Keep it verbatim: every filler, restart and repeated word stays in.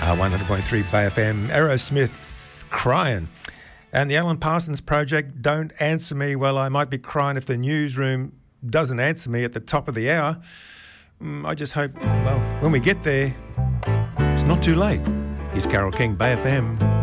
Uh, one hundred point three Bay F M, Aerosmith, Crying. And the Alan Parsons Project, Don't Answer Me. Well, I might be crying if the newsroom doesn't answer me at the top of the hour. Mm, I just hope, well, when we get there, it's not too late. Here's Carole King, Bay F M.